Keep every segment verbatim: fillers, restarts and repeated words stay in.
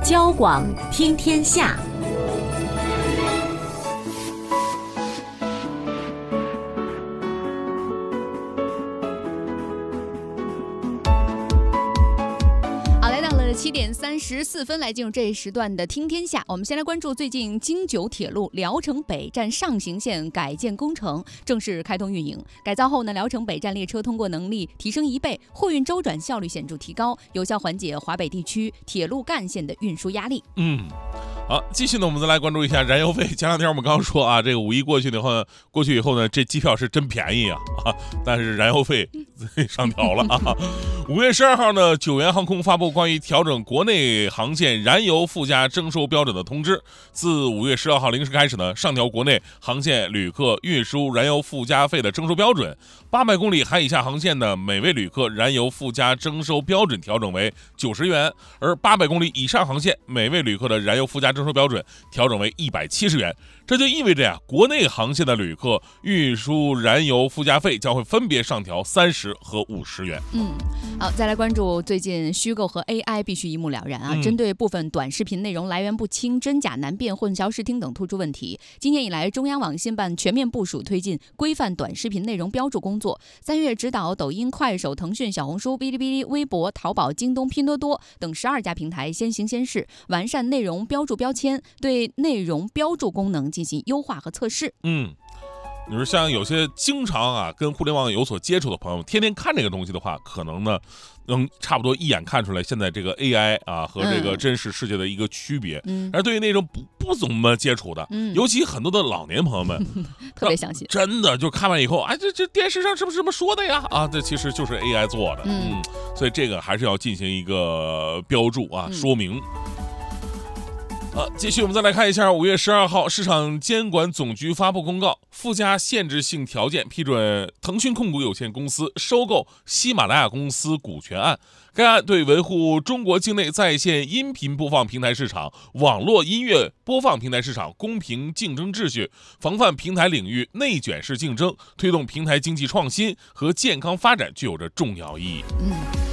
交广听天下。 七点三十四分，来进入这一时段的听天下。我们先来关注最近京九铁路聊城北站上行线改建工程正式开通运营。改造后呢，聊城北站列车通过能力提升一倍，货运周转效率显著提高，有效缓解华北地区铁路干线的运输压力。 嗯。好，继续呢，我们再来关注一下燃油费。前两天我们刚刚说啊，这个五一过去以后，过去以后呢，这机票是真便宜啊啊，但是燃油费上调了啊。五月十二号呢，九元航空发布关于调整国内航线燃油附加征收标准的通知。自五月十二号零时开始呢，上调国内航线旅客运输燃油附加费的征收标准。八百公里含以下航线的每位旅客燃油附加征收标准调整为九十元，而八百公里以上航线每位旅客的燃油附加征收标准调整为一百七十元。这就意味着呀，国内航线的旅客运输燃油附加费将会分别上调三十和五十元。 嗯，好，再来关注最近虚构和 A I 必须一目了然啊。嗯、针对部分短视频内容来源不清、真假难辨、混淆视听等突出问题，今年以来，中央网信办全面部署推进规范短视频内容标注工作。三月指导抖音、快手、腾讯、小红书、哔哩哔哩、微博、淘宝、京东、拼多多等十二家平台先行先试，完善内容标注标签，对内容标注功能进行优化和测试。 嗯。你说像有些经常啊跟互联网有所接触的朋友，天天看这个东西的话，可能呢能差不多一眼看出来现在这个 A I 啊和这个真实世界的一个区别。嗯，而对于那种不不怎么接触的，嗯，尤其很多的老年朋友们， 特别相信， 真的就看完以后，哎，这这电视上是不是这么说的呀？啊，这其实就是 A I 做的。嗯，嗯所以这个还是要进行一个标注啊，说明。啊，继续我们再来看一下，五月十二号，市场监管总局发布公告，附加限制性条件批准腾讯控股有限公司收购喜马拉雅公司股权案。该案对维护中国境内在线音频播放平台市场、网络音乐播放平台市场公平竞争秩序，防范平台领域内卷式竞争，推动平台经济创新和健康发展具有着重要意义。 嗯。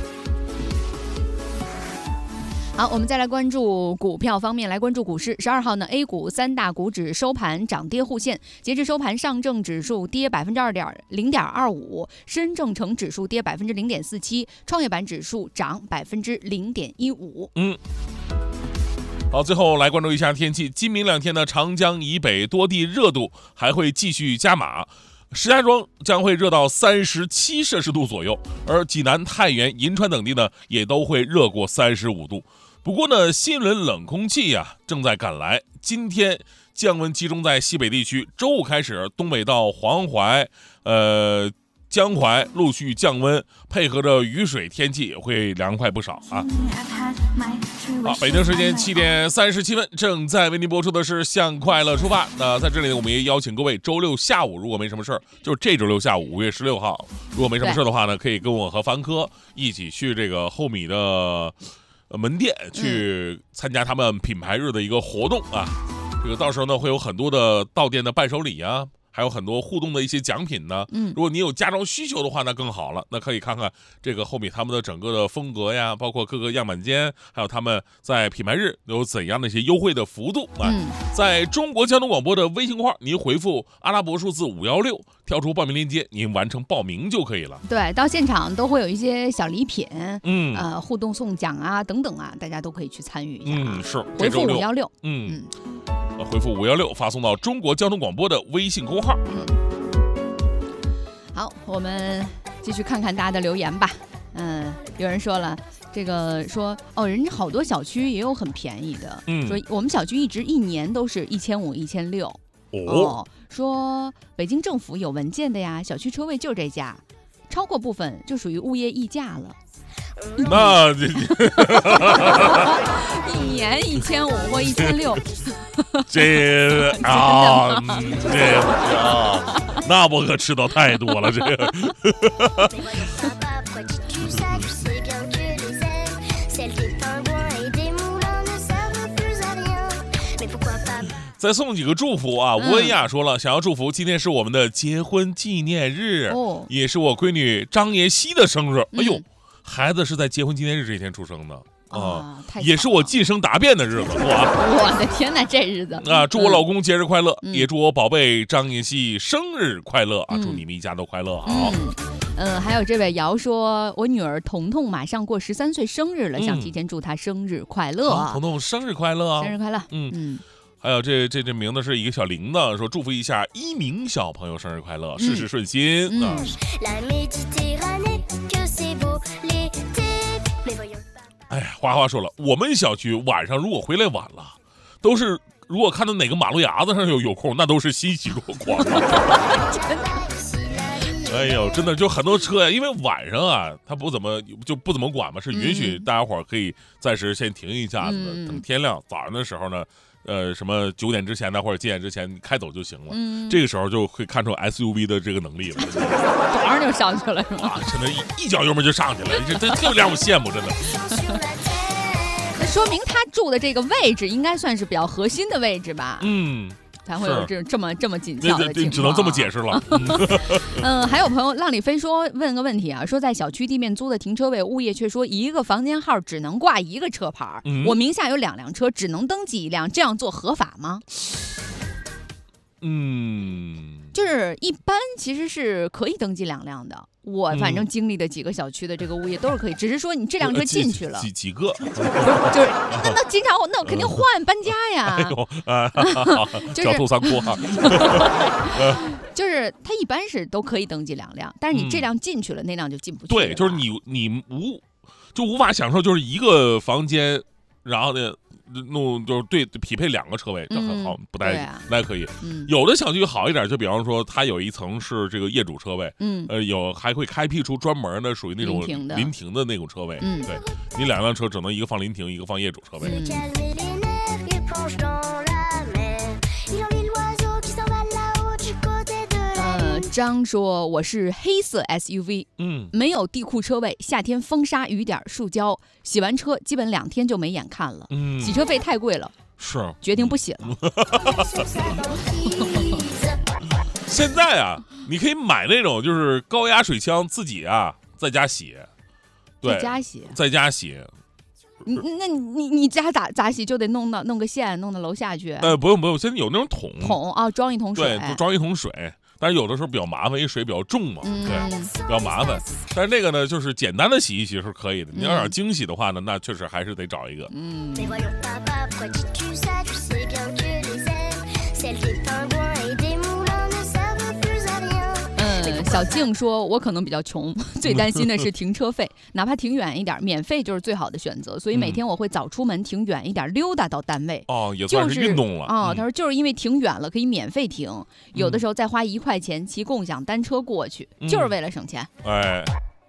好，我们再来关注股票方面，来关注股市。十二号呢 ，A 股三大股指收盘涨跌互现，截至收盘，上证指数跌百分之二点零点二五，深证成指数跌百分之零点四七，创业板指数涨百分之零点一五。 嗯。好，最后来关注一下天气。今明两天呢，长江以北多地热度还会继续加码。石家庄将会热到三十七摄氏度左右，而济南、太原、银川等地呢，也都会热过三十五度。不过呢，新一轮冷空气呀、啊、正在赶来，今天降温集中在西北地区，周五开始，东北到黄淮、呃江淮陆续降温，配合着雨水，天气也会凉快不少啊。好，北京时间七点三十七分，正在为您播出的是《向快乐出发》。那在这里呢，我们也邀请各位，周六下午如果没什么事儿，就是这周六下午，五月十六号，如果没什么事的话呢，可以跟我和凡科一起去这个后米的门店去参加他们品牌日的一个活动啊。这个到时候呢，会有很多的到店的伴手礼啊。还有很多互动的一些奖品呢。嗯，如果你有家装需求的话，那更好了。那可以看看这个后面他们的整个的风格呀，包括各个样板间，还有他们在品牌日有怎样的一些优惠的幅度啊。嗯、在中国交通广播的微信号，您回复阿拉伯数字五幺六，跳出报名链接，您完成报名就可以了。 对，到现场都会有一些小礼品，嗯，呃，互动送奖啊等等啊，大家都可以去参与一下、啊。 嗯，是。 回复五幺六， 嗯。嗯回复五幺六，发送到中国交通广播的微信公号。嗯， 好，我们继续看看大家的留言吧。嗯，有人说了，这个说哦，人家好多小区也有很便宜的。嗯，说我们小区一直一年都是一千五、一千六。哦，说北京政府有文件的呀，小区车位就这价，超过部分就属于物业溢价了。 那一年一千五或一千六， 这啊，这啊，那我可吃到太多了，这个。再送几个祝福啊！吴文雅说了，想要祝福，今天是我们的结婚纪念日，哦、也是我闺女张妍希的生日。哎呦。嗯，孩子是在结婚纪念日这一天出生的， 啊， 太也是我晋升答辩的日子，哇！ 我的天哪，这日子啊，祝我老公节日快乐， 嗯、 也祝我宝贝张艺熙生日快乐啊！ 嗯、 祝你们一家都快乐，好。 嗯嗯，还有这位瑶说，我女儿彤彤马上过十三岁生日了，嗯、想提前祝她生日快乐。 啊、彤彤生日快乐， 生日快乐。 嗯嗯。 还有这这这名字是一个小铃铛，说祝福一下一鸣小朋友生日快乐， 嗯、 事事顺心。嗯。啊哎呀，花花说了，我们小区晚上如果回来晚了，都是如果看到哪个马路牙子上有有空，那都是欣喜若狂。哎呦，真的就很多车呀，因为晚上啊，他不怎么就不怎么管嘛，是允许大家伙可以暂时先停一下子的， 嗯、 等天亮。早上的时候呢，呃，什么九点之前呢，或者几点之前开走就行了。 嗯、 这个时候就会看出 S U V 的这个能力了， 早上就上去了是吗？ 啊，真的，一一脚油门就上去了，这这特别让我羡慕，真的。 那说明他住的这个位置应该算是比较核心的位置吧？ 嗯。 才会有这这么这么紧俏的情况， 只能这么解释了。 嗯，还有朋友浪里飞说问个问题啊，说在小区地面租的停车位，物业却说一个房间号只能挂一个车牌，嗯、我名下有两辆车，只能登记一辆，这样做合法吗？ 嗯， 就是一般其实是可以登记两辆的。我反正经历的几个小区的这个物业都是可以，只是说你这辆车进去了， 几几个， 就是那那经常那我肯定换搬家呀， 哎呦啊， 就是狡兔三窟哈， 就是他一般是都可以登记两辆，但是你这辆进去了，那辆就进不去了。 对，就是你你无就无法享受，就是一个房间，然后呢。弄就是对匹配两个车位，这很好， 嗯、 不太、 啊、 不太可以。 嗯、 有的小区好一点，就比方说它有一层是这个业主车位， 嗯， 呃，有还会开辟出专门的属于那种临停的临停的那种车位。 嗯， 对，你两辆车只能一个放临停，一个放业主车位。 嗯、张说我是黑色 S U V， 嗯， 没有地库车位，夏天风沙雨点树胶，洗完车基本两天就没眼看了， 嗯， 洗车费太贵了， 是决定不洗了。 现在啊，你可以买那种就是高压水枪，自己啊在家洗，对， 在家洗， 在家洗。 你那你你家咋咋洗就得弄到弄个线弄到楼下去？ 呃，不用不用，现在有那种桶桶啊，装一桶水， 对，就装一桶水。但是有的时候比较麻烦，因为水比较重嘛， 嗯、 对，比较麻烦。但是那个呢，就是简单的洗一洗是可以的。你要想精洗的话呢，那确实还是得找一个。 嗯。嗯，小静说，我可能比较穷，最担心的是停车费，哪怕停远一点，免费就是最好的选择。所以每天我会早出门，停远一点，溜达到单位。 哦，也算是运动了啊、就是哦。他说，就是因为停远了可以免费停，有的时候再花一块钱骑共享单车过去， 嗯、 就是为了省钱。 哎。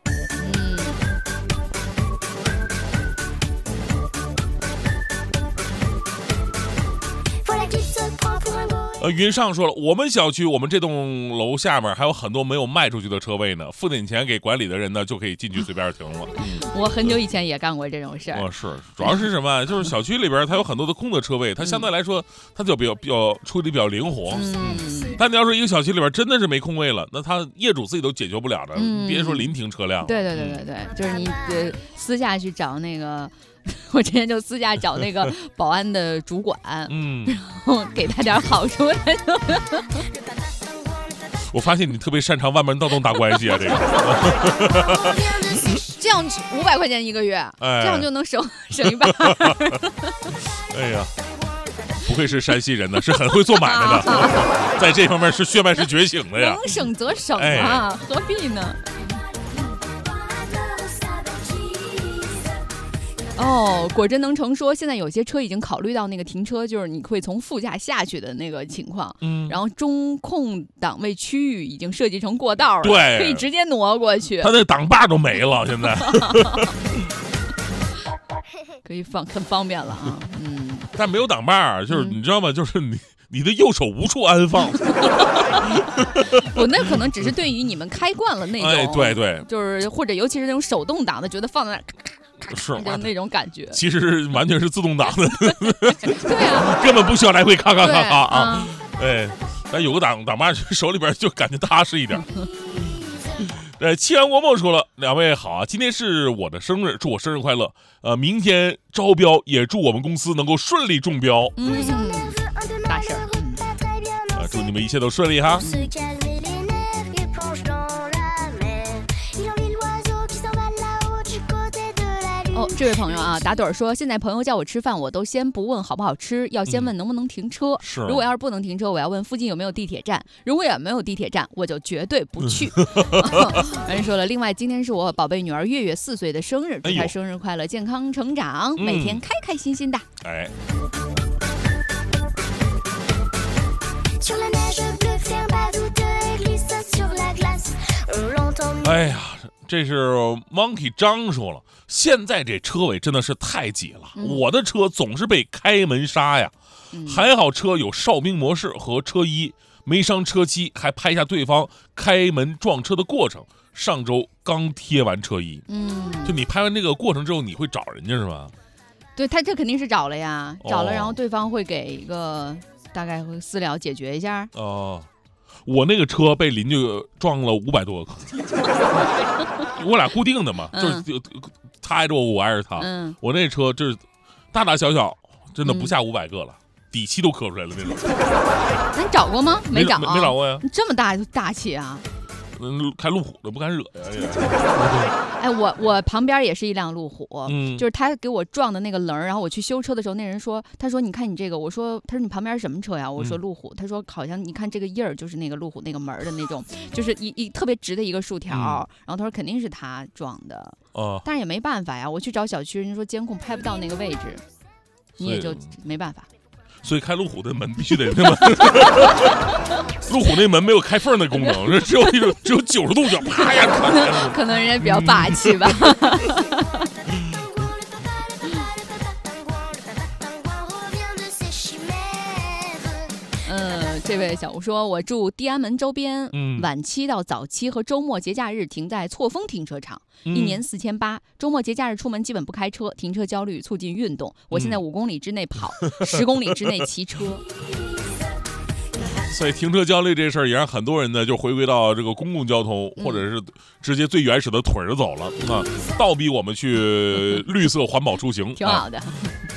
呃，云上说了，我们小区我们这栋楼下面还有很多没有卖出去的车位呢，付点钱给管理的人呢，就可以进去随便停了。 嗯，我很久以前也干过这种事儿。 哦，是，主要是什么？就是小区里边它有很多的空的车位，它相对来说它就比较比较处理比较灵活。 嗯， 但你要说一个小区里边真的是没空位了，那他业主自己都解决不了的， 嗯、 别说临停车辆。 对对对对对，就是你呃私下去找那个。我之前就私下找那个保安的主管， 嗯， 然后给他点好处。 我发现你特别擅长弯门盗洞打关系啊，这个。 这样五百块钱一个月， 哎、 这样就能省省一半。 哎呀，不愧是山西人呢，是很会做买卖的，在这方面是血脉是觉醒的呀。 能省则省啊，哎、何必呢？哦，果真能成说，现在有些车已经考虑到那个停车，就是你会从副驾下去的那个情况， 嗯， 然后中控档位区域已经设计成过道了， 对， 可以直接挪过去。 他那挡把都没了，现在可以方很方便了啊，嗯， 但没有挡把，就是你知道吗？就是你。你的右手无处安放， 我那可能只是对于你们开惯了那种， 哎，对对， 就是或者尤其是那种手动挡的，觉得放在那儿咔咔咔是就那种感觉。 其实完全是自动挡的， 对啊， 根本不需要来回咔咔咔咔啊！ 嗯、 哎，但有个挡挡把手里边就感觉踏实一点。 呃，七阳国梦说了，两位好啊，今天是我的生日，祝我生日快乐。呃，明天招标，也祝我们公司能够顺利中标。 嗯，大事儿。 呃，祝你们一切都顺利哈。 哦，这位朋友啊，打盹说，现在朋友叫我吃饭，我都先不问好不好吃，要先问能不能停车。 嗯、是、啊， 如果要是不能停车，我要问附近有没有地铁站。如果也没有地铁站，我就绝对不去。人说了，另外今天是我宝贝女儿月月四岁的生日，祝她生日快乐，健康成长， 嗯、 每天开开心心的。 哎。哎呀，这是 Monkey 张说了，现在这车位真的是太挤了，嗯、我的车总是被开门杀呀。嗯、还好车有哨兵模式和车衣，没伤车漆，还拍下对方开门撞车的过程。上周刚贴完车衣，嗯，就你拍完这个过程之后，你会找人家是吧？ 对他这肯定是找了呀，找了，然后对方会给一个大概会私了解决一下。 哦。我那个车被邻居撞了五百多个，我俩固定的嘛，嗯、就是他挨着我，我挨着他。嗯、我那车就是大大小小，真的不下五百个了，嗯、底漆都磕出来了那种。 那你找过吗？没找、啊没，没找过呀。 你这么大大气啊！ 嗯，开路虎的不敢惹呀。 哎，我我旁边也是一辆路虎，嗯，就是他给我撞的那个棱，然后我去修车的时候，那人说，他说你看你这个，我说，他说你旁边是什么车呀？我说路虎，嗯、他说好像你看这个印儿就是那个路虎那个门的那种，就是一一特别直的一个竖条，嗯、然后他说肯定是他撞的，哦，但是也没办法呀，我去找小区，人家说监控拍不到那个位置，你也就没办法。 所以开路虎的门必须得那么，路虎那门没有开缝的功能，只有一种只有九十度角，啪呀！ 可能可能人家比较霸气吧。嗯，这位小吴说，我住地安门周边，嗯，晚期到早期和周末节假日停在错峰停车场，嗯、一年四千八。周末节假日出门基本不开车，停车焦虑促进运动。我现在五公里之内跑，十、嗯、公里之内骑车。 所以停车焦虑这事儿也让很多人呢就回归到这个公共交通，嗯、或者是直接最原始的腿着走了啊，倒逼我们去绿色环保出行， 挺好的。啊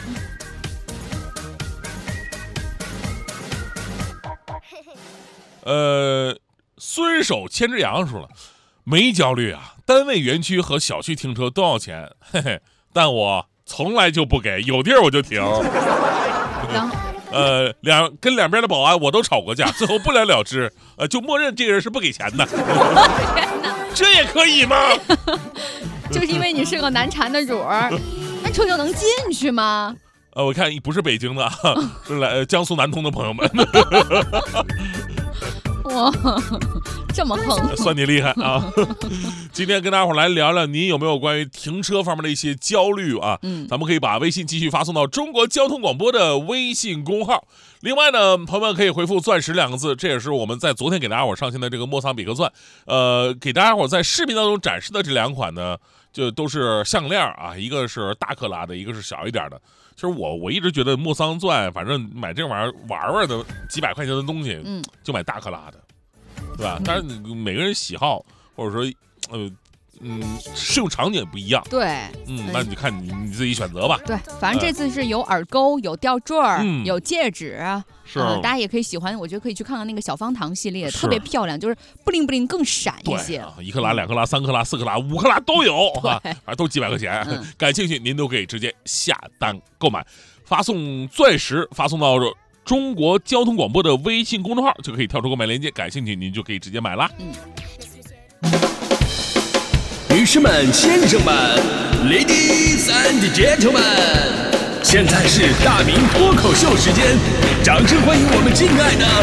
呃，孙守千只羊说了，没焦虑啊，单位园区和小区停车都要钱，嘿嘿，但我从来就不给，有地儿我就停。呃，两跟两边的保安我都吵过架，最后不了了之，呃，就默认这个人是不给钱的。 天哪， 这也可以吗？ 就是因为你是个难缠的主儿，那车就能进去吗？ 呃，我看不是北京的，是来、呃、江苏南通的朋友们。 哇，这么横， 算你厉害啊！今天跟大伙来聊聊，您有没有关于停车方面的一些焦虑啊？嗯，咱们可以把微信继续发送到中国交通广播的微信公号。另外呢，朋友们可以回复“钻石”两个字，这也是我们在昨天给大家伙上线的这个莫桑比克钻。呃，给大家伙在视频当中展示的这两款呢，就都是项链啊，一个是大克拉的，一个是小一点的。其实我我一直觉得莫桑钻，反正买这玩意儿玩玩的几百块钱的东西，嗯，就买大克拉的，对吧？当然每个人喜好或者说呃嗯适用场景不一样， 对， 嗯，那你看你你自己选择吧。 对，反正这次是有耳钩、有吊坠儿、 嗯、 有戒指，是、呃，大家也可以喜欢，我觉得可以去看看那个小方糖系列，特别漂亮，就是布灵布灵更闪一些。 啊、一克拉、两克拉、三克拉、四克拉、五克拉都有啊，啊，都几百块钱。嗯、感兴趣您都可以直接下单购买，发送钻石发送到中国交通广播的微信公众号，就可以跳出购买链接，感兴趣您就可以直接买啦。嗯。 女士们、先生们 ，Ladies and Gentlemen， 现在是大明脱口秀时间，掌声欢迎我们敬爱的